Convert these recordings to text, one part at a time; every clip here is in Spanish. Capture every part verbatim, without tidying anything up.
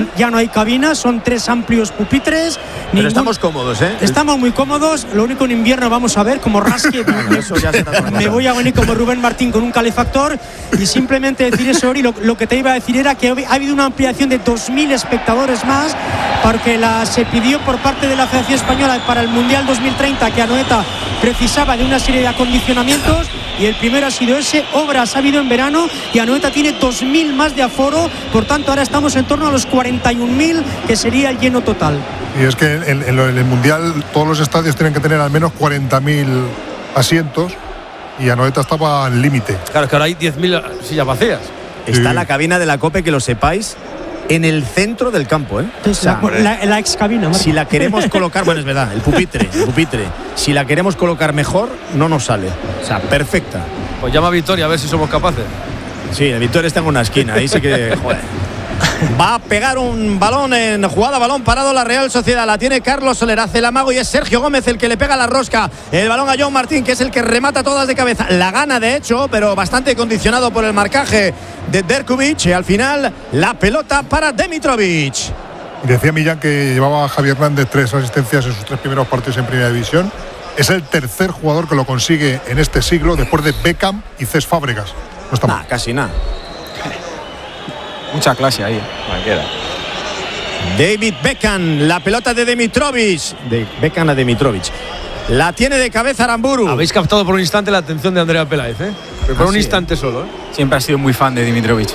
ya no hay cabinas, son tres amplios pupitres. Pero ningún... estamos cómodos, ¿eh? Estamos muy cómodos. Lo único en invierno vamos a ver como rasque. me, Eso ya será otra cosa. me voy a venir como Rubén Martín con un calefactor. Y simplemente decir eso, Ori, lo, lo que te iba a decir era que ha habido una ampliación de dos mil espectadores más, porque la, se pidió por parte de la Federación Española para el Mundial dos mil treinta que Anoeta precisaba de una serie de acondicionamientos, y el primero ha sido ese. Obras ha habido en verano y Anoeta tiene dos mil más de aforo, por tanto ahora estamos en torno a los cuarenta y un mil, que sería el lleno total. Y es que en, en, en el Mundial todos los estadios tienen que tener al menos cuarenta mil asientos, y Anoeta estaba al límite. Claro, es que ahora hay diez mil sillas vacías. Está Sí. la cabina de la COPE, que lo sepáis, en el centro del campo, ¿eh? Entonces, O sea, la, la, la ex cabina, si la queremos colocar, bueno, es verdad, el pupitre, el pupitre. Si la queremos colocar mejor, no nos sale. O sea, perfecta. Pues llama a Victoria a ver si somos capaces. Sí, el Victoria está en una esquina, ahí sí que, joder. Va a pegar un balón en jugada, balón parado la Real Sociedad. La tiene Carlos Soler, hace el amago y es Sergio Gómez el que le pega la rosca. El balón a John Martín, que es el que remata todas de cabeza. La gana, de hecho, pero bastante condicionado por el marcaje de Derkuvic. Y al final, la pelota para Dimitrovic. Y decía Millán que llevaba a Javier Hernández tres asistencias en sus tres primeros partidos en Primera División. Es el tercer jugador que lo consigue en este siglo, después de Beckham y Cés Fábregas. No está Nah, mal. casi nada. Mucha clase ahí. Cualquiera. David Beckham, la pelota de Dimitrovic. De Beckham a Dimitrovic. La tiene de cabeza Aramburu. Habéis captado por un instante la atención de Andrea Peláez, ¿eh? Pero por Ah, un sí, instante ¿eh? solo, ¿eh? Siempre ha sido muy fan de Dimitrovic.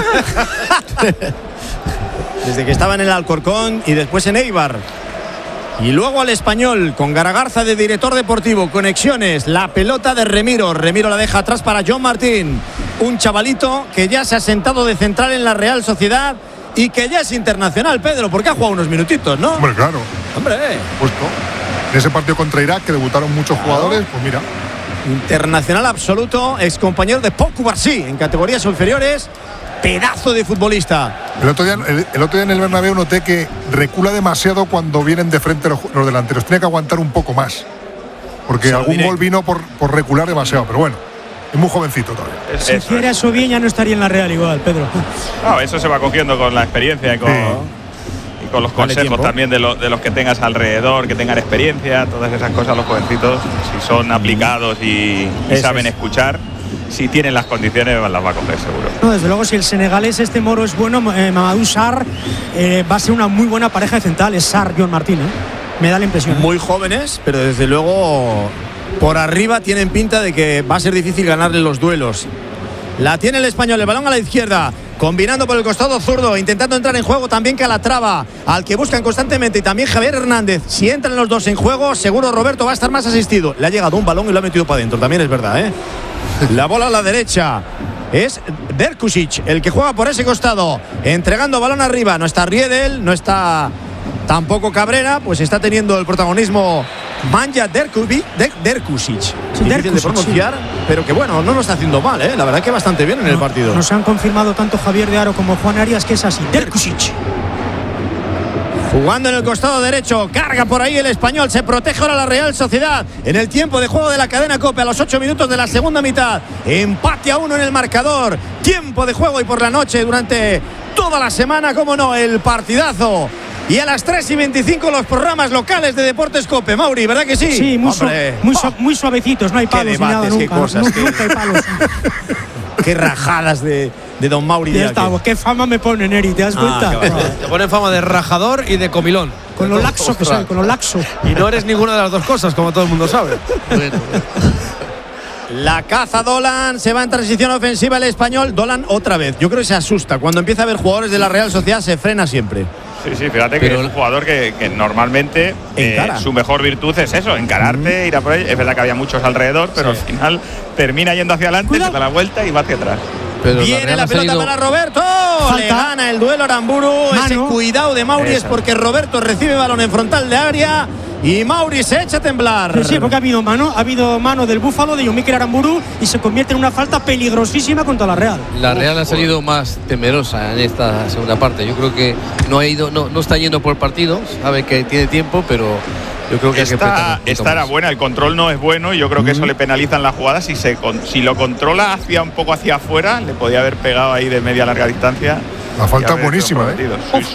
Desde que estaba en el Alcorcón y después en Eibar. Y luego al Español, con Garagarza de director deportivo. Conexiones, la pelota de Remiro. Remiro la deja atrás para John Martín. Un chavalito que ya se ha sentado de central en la Real Sociedad y que ya es internacional, Pedro, porque ha jugado unos minutitos, ¿no? Hombre, claro, Hombre, puesto. En ese partido contra Irak, que debutaron muchos jugadores, pues mira. internacional absoluto, ex compañero de Pau Cubarsí en categorías inferiores. Pedazo de futbolista. El otro, día, el, el otro día en el Bernabéu noté que recula demasiado cuando vienen de frente los, los delanteros. Tiene que aguantar un poco más, porque Se lo algún diré. gol vino por, por recular demasiado. Pero bueno, es muy jovencito todavía. Es- Si eso hiciera es. eso bien, ya no estaría en la Real igual, Pedro. No, eso se va cogiendo con la experiencia y con, Sí. y con los Dale consejos tiempo. también de, lo- de los que tengas alrededor, que tengan experiencia, todas esas cosas los jovencitos, si son aplicados y, y Eso saben es. escuchar, si tienen las condiciones las va a coger seguro. No, desde luego, si el senegalés este moro es bueno, eh, Mamadou Sarr eh, va a ser una muy buena pareja de centrales. Sarr, John Martín, ¿eh? Me da la impresión. Muy jóvenes, pero desde luego por arriba tienen pinta de que va a ser difícil ganarle los duelos. La tiene el Español, el balón a la izquierda, combinando por el costado zurdo, intentando entrar en juego también Calatrava, al que buscan constantemente, y también Javier Hernández. Si entran los dos en juego, seguro Roberto va a estar más asistido. Le ha llegado un balón y lo ha metido para adentro, también es verdad, ¿eh? La bola a la derecha. Es Derkušić el que juega por ese costado, entregando balón arriba. No está Riedel, no está tampoco Cabrera, pues está teniendo el protagonismo Manja Derkušić, Der, Derkušić. Sí, Difícil de Derkušić, pronunciar, pero que bueno, no lo está haciendo mal, ¿eh? La verdad que bastante bien en el No, partido. Nos han confirmado tanto Javier de Aro como Juan Arias que es así. Derkušić. Jugando en el costado derecho, carga por ahí el Español, se protege ahora la Real Sociedad en el tiempo de juego de la cadena COPE a los ocho minutos de la segunda mitad. Empate a uno en el marcador, tiempo de juego y por la noche durante toda la semana, como no, el partidazo. Y a las tres y veinticinco los programas locales de Deportes COPE, Mauri, ¿verdad que sí? Sí, muy, su- Hombre, muy, ¡oh! su- muy suavecitos, no hay Qué palos ni nada debates, qué nunca. cosas, nunca, qué- nunca hay palos. Qué rajadas de, de Don Mauri. Ya de está, aquel. qué fama me pone, Neri, ¿te das Ah, cuenta? qué va. Te ponen fama de rajador y de comilón. Con lo laxo que soy, con lo laxo. Y no eres ninguna de las dos cosas, como todo el mundo sabe. La caza Dolan, se va en transición ofensiva el Español. Dolan otra vez, yo creo que se asusta. Cuando empieza a ver jugadores de la Real Sociedad se frena siempre. Sí, sí, fíjate que Pero- es un jugador que, que normalmente eh, Encara. su mejor virtud es eso, encararte, ir a por ahí. Es verdad que había muchos alrededor, pero al final termina yendo hacia adelante, Cuidado. se da la vuelta y va hacia atrás. Pero Viene Real la ha pelota salido- para Roberto. Le Falta. gana el duelo Aramburu. Ese Mano. cuidado de Mauri es Esa. porque Roberto recibe balón en frontal de área y Mauri se echa a temblar. Pero sí, porque ha habido mano, ha habido mano del Búfalo, de Yomikel Aramburu, y se convierte en una falta peligrosísima contra la Real. La Real ha salido más temerosa en esta segunda parte. Yo creo que no ha ido, no, no está yendo por partido, sabe que tiene tiempo, pero yo creo que hay que apretar un Esta, poquito esta era más. buena, el control no es bueno y yo creo que eso le penaliza en la jugada. Si, se, con- si lo controla hacia un poco hacia afuera, le podía haber pegado ahí de media larga distancia. La falta y haber buenísima, comprometido. ¿eh? Sí,